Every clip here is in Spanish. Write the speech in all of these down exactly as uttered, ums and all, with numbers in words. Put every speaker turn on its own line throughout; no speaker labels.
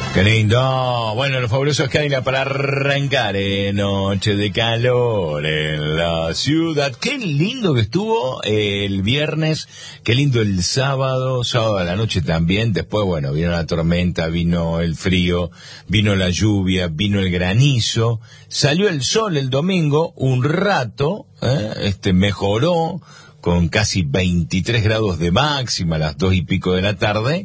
Qué lindo. Bueno, los fabulosos Cadillacs para arrancar en noche de calor en la ciudad. Qué lindo que estuvo el viernes, qué lindo el sábado, sábado a la noche también. Después, bueno, vino la tormenta, vino el frío, vino la lluvia, vino el granizo. Salió el sol el domingo, un rato, ¿eh? este mejoró, con casi veintitrés grados de máxima a las dos y pico de la tarde,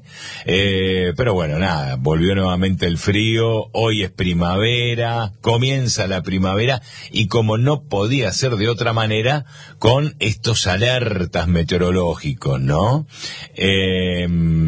eh, pero bueno, nada, volvió nuevamente el frío, hoy es primavera, comienza la primavera, y como no podía ser de otra manera, con estos alertas meteorológicos, ¿no? Eh,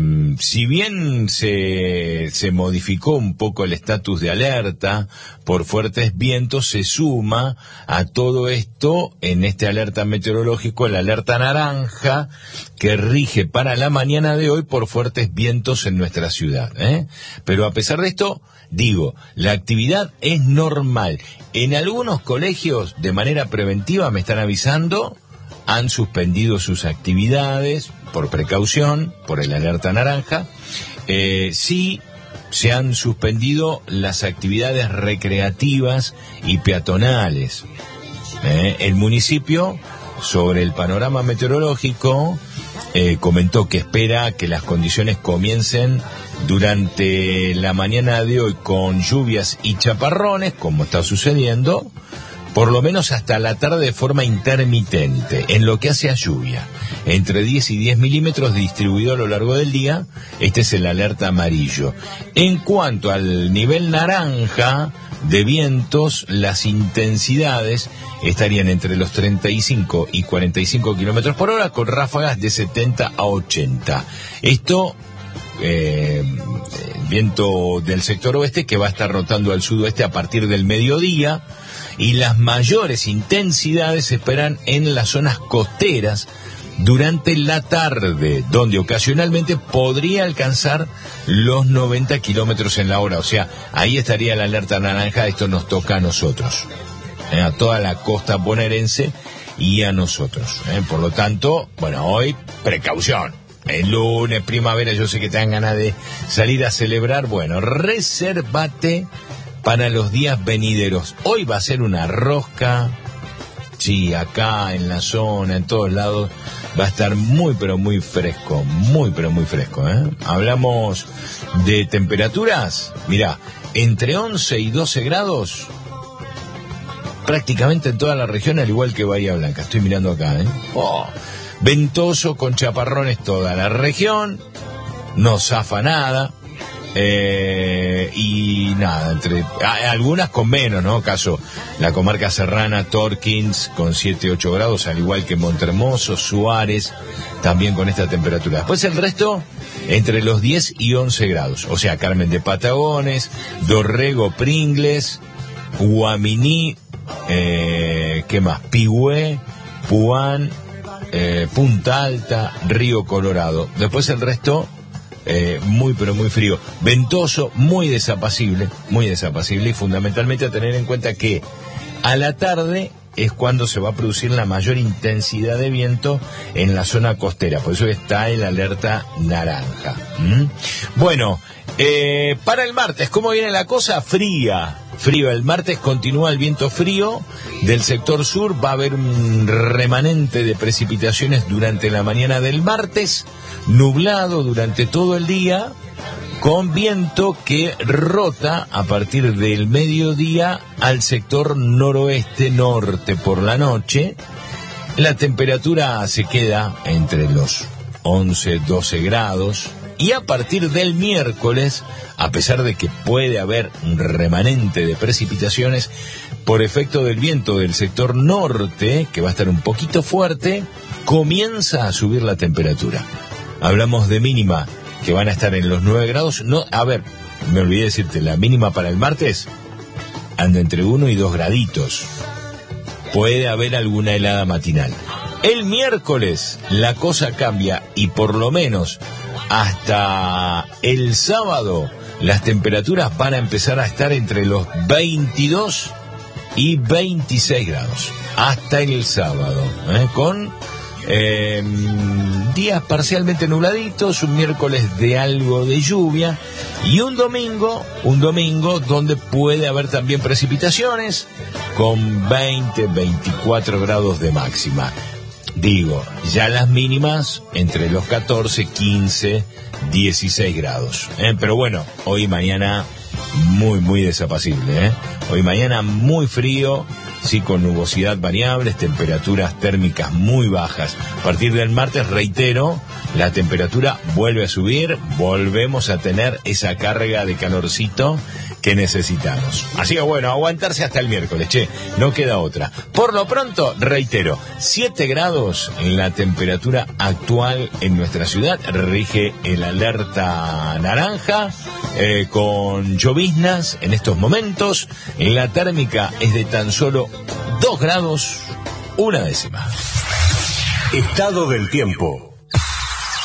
si bien se, se modificó un poco el estatus de alerta por fuertes vientos, se suma a todo esto, en este alerta meteorológico, el alerta naranja que rige para la mañana de hoy por fuertes vientos en nuestra ciudad, ¿eh? Pero a pesar de esto, digo, la actividad es normal. En algunos colegios, de manera preventiva, me están avisando, han suspendido sus actividades por precaución, por el alerta naranja. Eh, sí, se han suspendido las actividades recreativas y peatonales. ¿eh? El municipio, sobre el panorama meteorológico, eh, comentó que espera que las condiciones comiencen durante la mañana de hoy con lluvias y chaparrones, como está sucediendo, por lo menos hasta la tarde de forma intermitente, en lo que hace a lluvia, entre diez y diez milímetros distribuido a lo largo del día. Este es el alerta amarillo. En cuanto al nivel naranja de vientos, las intensidades estarían entre los treinta y cinco y cuarenta y cinco kilómetros por hora, con ráfagas de setenta a ochenta. Esto, eh, el viento del sector oeste, que va a estar rotando al sudoeste a partir del mediodía, y las mayores intensidades se esperan en las zonas costeras durante la tarde, donde ocasionalmente podría alcanzar los noventa kilómetros en la hora. O sea, ahí estaría la alerta naranja. Esto nos toca a nosotros, ¿eh? a toda la costa bonaerense y a nosotros. ¿eh? Por lo tanto, bueno, hoy precaución. El lunes, primavera, yo sé que te dan ganas de salir a celebrar. Bueno, resérvate para los días venideros. Hoy va a ser una rosca. Sí, acá en la zona, en todos lados, va a estar muy, pero muy fresco, muy, pero muy fresco, ¿eh? Hablamos de temperaturas, mirá, entre once y doce grados, prácticamente en toda la región, al igual que Bahía Blanca. Estoy mirando acá, ¿eh? Oh, ventoso con chaparrones toda la región, no zafa nada. Eh, y nada, entre a, algunas con menos, ¿no? Caso la comarca serrana, Torkins con siete, ocho grados, al igual que Montermoso, Suárez, también con esta temperatura. Después el resto entre los diez y once grados, o sea, Carmen de Patagones, Dorrego, Pringles, Guaminí, eh, ¿qué más? Pigüé, Puán, eh, Punta Alta, Río Colorado. Después el resto Eh, muy pero muy frío, ventoso, muy desapacible, muy desapacible, y fundamentalmente a tener en cuenta que a la tarde es cuando se va a producir la mayor intensidad de viento en la zona costera, por eso está el alerta naranja. ¿Mm? Bueno, eh, para el martes, ¿cómo viene la cosa? Fría, frío. El martes continúa el viento frío del sector sur, va a haber un remanente de precipitaciones durante la mañana del martes, nublado durante todo el día, con viento que rota a partir del mediodía al sector noroeste-norte por la noche. La temperatura se queda entre los once, doce grados, y a partir del miércoles, a pesar de que puede haber un remanente de precipitaciones por efecto del viento del sector norte, que va a estar un poquito fuerte, comienza a subir la temperatura. Hablamos de mínima que van a estar en los nueve grados. No, a ver, me olvidé decirte, la mínima para el martes anda entre uno y dos graditos. Puede haber alguna helada matinal. El miércoles la cosa cambia, y por lo menos hasta el sábado las temperaturas van a empezar a estar entre los veintidós y veintiséis grados. Hasta el sábado, ¿eh? Con Eh, días parcialmente nubladitos, un miércoles de algo de lluvia y un domingo, un domingo donde puede haber también precipitaciones con veinte, veinticuatro grados de máxima. Digo, ya las mínimas entre los catorce, quince, dieciséis grados. ¿eh? Pero bueno, hoy y mañana muy, muy desapacible. ¿eh? Hoy y mañana muy frío, sí, con nubosidad variables, temperaturas térmicas muy bajas. A partir del martes, reitero, la temperatura vuelve a subir, volvemos a tener esa carga de calorcito que necesitamos. Así que bueno, aguantarse hasta el miércoles, che, no queda otra. Por lo pronto, reitero, siete grados en la temperatura actual en nuestra ciudad, rige el alerta naranja, eh, con lloviznas en estos momentos, la térmica es de tan solo dos grados, una décima.
Estado del tiempo.